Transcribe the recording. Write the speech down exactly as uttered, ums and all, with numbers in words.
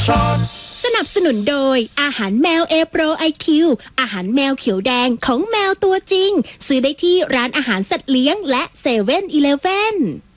ช็อตสนับสนุนโดยอาหารแมว A Pro ไอ คิว อาหารแมวเขียวแดงของแมวตัวจริงซื้อได้ที่ร้านอาหารสัตว์เลี้ยงและเซเว่นอีเลฟเว่น